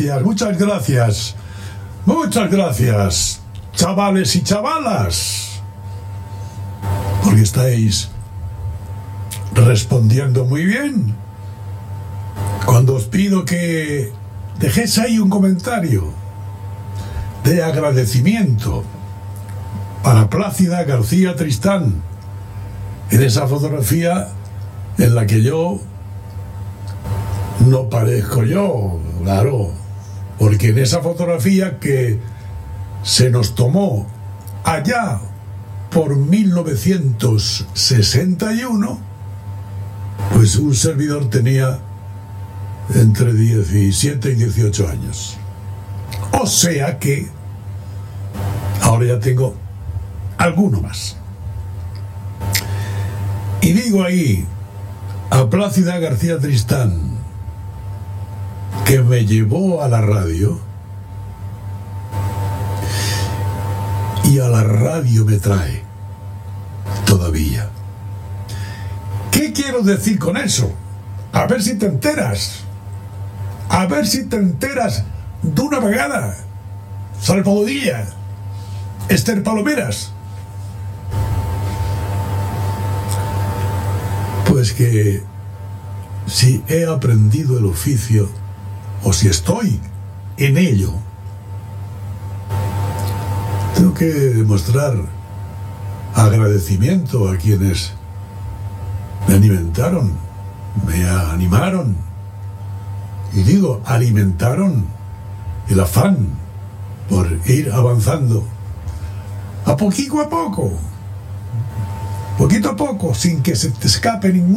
muchas gracias, chavales y chavalas, porque estáis respondiendo muy bien. Cuando os pido que dejéis ahí un comentario de agradecimiento para Plácida García Tristán, en esa fotografía en la que yo no parezco yo, claro, porque en esa fotografía que se nos tomó allá por 1961, pues un servidor tenía entre 17 y 18 años. O sea que ahora ya tengo alguno más. Y digo ahí a Plácida García Tristán, que me llevó a la radio, y a la radio me trae todavía. ¿Qué quiero decir con eso? A ver si te enteras. A ver si te enteras de una vegada. Salvadorilla, Esther Palomeras. Pues que si he aprendido el oficio, o si estoy en ello, tengo que demostrar agradecimiento a quienes me alimentaron, me animaron, y digo, alimentaron el afán por ir avanzando poquito a poco, sin que se te escape ningún